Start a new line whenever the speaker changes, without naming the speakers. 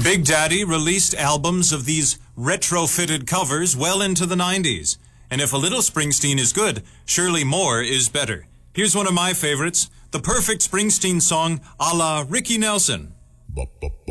Big Daddy released albums of these retrofitted covers well into the 90s. And if a little Springsteen is good, surely more is better. Here's one of my favorites, the perfect Springsteen song a la Ricky Nelson.